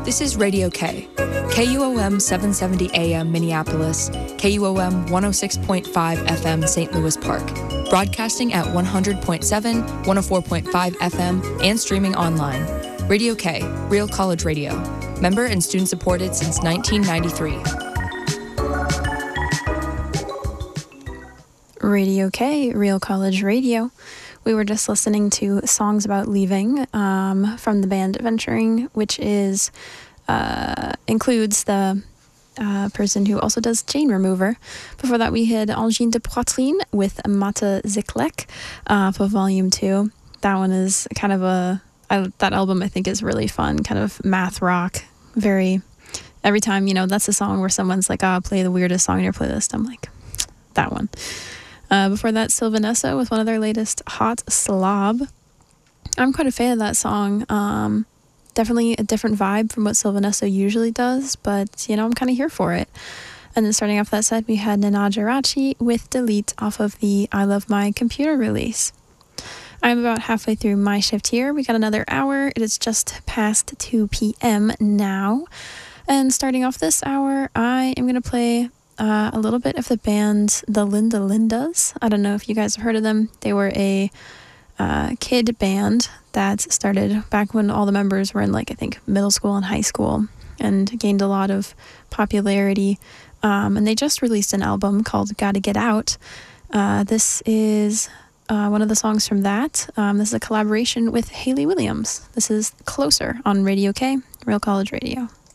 This is Radio K, KUOM 770 AM Minneapolis, KUOM 106.5 FM St. Louis Park, broadcasting at 100.7, 104.5 FM, and streaming online. Radio K, Real College Radio, member and student supported since 1993. Radio K, Real College Radio. We were just listening to Songs About Leaving from the band Venturing, which is includes the person who also does Jane Remover. Before that, we had Angine de Poitrine with Mata Ziklek for Volume 2. That one is kind of that album I think is really fun, kind of math rock. Every time, that's a song where someone's like, play the weirdest song in your playlist. I'm like, that one. Before that, Sylvanessa with one of their latest, Hot Slob. I'm quite a fan of that song. Definitely a different vibe from what Sylvanessa usually does, but, I'm kind of here for it. And then starting off that set, we had Nana Jirachi with Delete off of the I Love My Computer release. I'm about halfway through my shift here. We got another hour. It is just past 2 p.m. now. And starting off this hour, I am going to play a little bit of the band The Linda Lindas. I don't know if you guys have heard of them. They were a kid band that started back when all the members were in I think middle school and high school, and gained a lot of popularity. And they just released an album called Gotta Get Out. This is one of the songs from that. This is a collaboration with Hayley Williams. This is Closer on Radio K, Real College Radio.